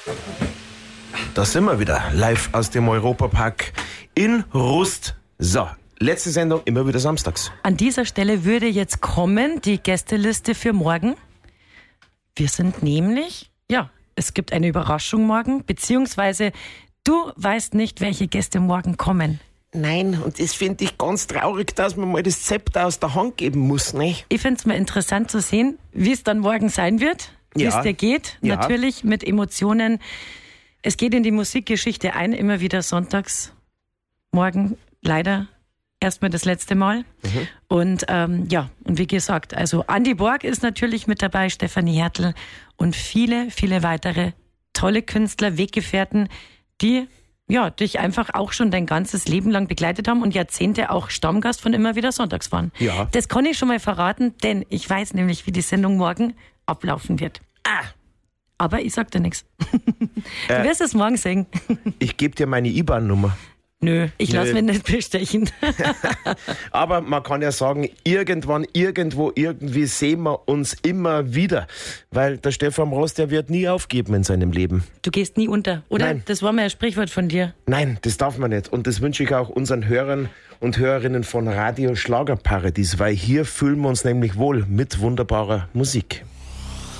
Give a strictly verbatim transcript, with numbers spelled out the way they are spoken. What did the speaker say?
Da sind wir wieder, live aus dem Europapark in Rust. So, letzte Sendung, immer wieder samstags. An dieser Stelle würde jetzt kommen die Gästeliste für morgen. Wir sind nämlich, ja, es gibt eine Überraschung morgen, beziehungsweise du weißt nicht, welche Gäste morgen kommen. Nein, und das finde ich ganz traurig, dass man mal das Zepter aus der Hand geben muss, ne? Ich finde es mal interessant zu sehen, wie es dann morgen sein wird, wie es Ja. dir geht. Ja. Natürlich mit Emotionen. Es geht in die Musikgeschichte ein, immer wieder sonntags. Morgen leider erstmal das letzte Mal. Mhm. Und ähm, ja, und wie gesagt, also Andi Borg ist natürlich mit dabei, Stefanie Hertel und viele, viele weitere tolle Künstler, Weggefährten, die ja, dich einfach auch schon dein ganzes Leben lang begleitet haben und Jahrzehnte auch Stammgast von immer wieder sonntags waren. Ja. Das kann ich schon mal verraten, denn ich weiß nämlich, wie die Sendung morgen ablaufen wird. Ah, Aber ich sag dir nichts. Du Äh. wirst es morgen sehen. ich gebe dir meine I B A N-Nummer. Nö, ich lasse Nö. mich nicht bestechen. Aber man kann ja sagen, irgendwann, irgendwo, irgendwie sehen wir uns immer wieder. Weil der Stefan Rost, der wird nie aufgeben in seinem Leben. Du gehst nie unter, oder? Nein. Das war mal ein Sprichwort von dir. Nein, das darf man nicht. Und das wünsche ich auch unseren Hörern und Hörerinnen von Radio Schlagerparadies, weil hier fühlen wir uns nämlich wohl mit wunderbarer Musik.